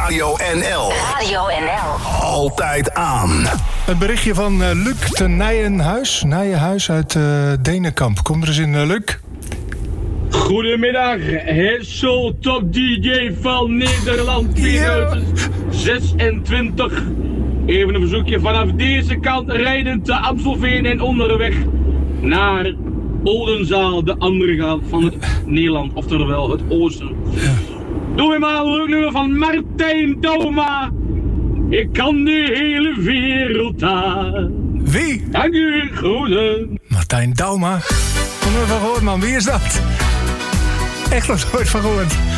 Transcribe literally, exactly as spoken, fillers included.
Radio N L. Radio N L. Altijd aan. Een berichtje van uh, Luc te Nijenhuis. Nijenhuis uit uh, Denenkamp. Kom er eens in, uh, Luc. Goedemiddag, Hessel, top D J van Nederland tweeduizend zesentwintig. Even een verzoekje vanaf deze kant rijdend te Amstelveen en onderweg naar Oldenzaal, de andere kant van het Nederland, oftewel het oosten. Ja. Doe me maar een leuk nummer van Martijn Dauma. Ik kan de hele wereld aan. Wie? Dank u, groeten. Martijn Dauma. Nog nooit van gehoord, man. Wie is dat? Echt nog nooit van gehoord.